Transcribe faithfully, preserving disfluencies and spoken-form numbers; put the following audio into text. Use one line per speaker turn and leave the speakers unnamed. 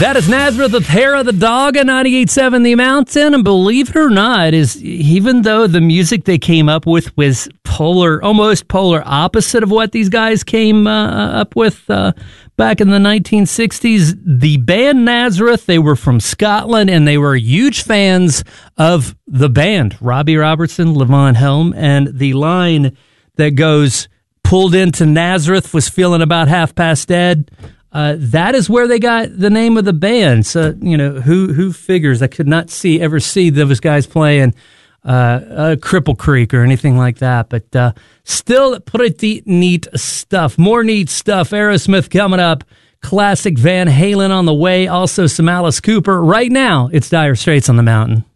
That is Nazareth with Hair of the Dog at ninety-eight point seven The Mountain. And believe it or not, is even though the music they came up with was polar, almost polar opposite of what these guys came uh, up with uh, back in the nineteen sixties, the band Nazareth, they were from Scotland and they were huge fans of the band. Robbie Robertson, Levon Helm, and the line that goes, pulled into Nazareth, was feeling about half past dead. Uh, that is where they got the name of the band. So, you know, who who figures? I could not see ever see those guys playing uh, uh, Cripple Creek or anything like that. But uh, still pretty neat stuff. More neat stuff. Aerosmith coming up. Classic Van Halen on the way. Also some Alice Cooper. Right now, it's Dire Straits on the Mountain.